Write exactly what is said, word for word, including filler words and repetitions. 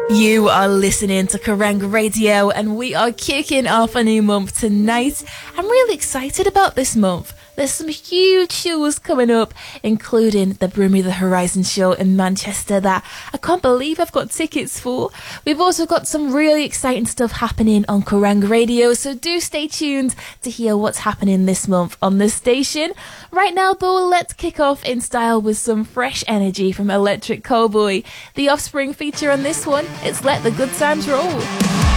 You are listening to Kerrang Radio, and we are kicking off a new month tonight. I'm really excited about this month. There's some huge shows coming up, including the Bring Me the Horizon show in Manchester that I can't believe I've got tickets for. We've also got some really exciting stuff happening on Kerrang Radio, so do stay tuned to hear what's happening this month on this station. Right now though, let's kick off in style with some fresh energy from Electric Callboy. The Offspring feature on this one, it's Let the Good Times Roll.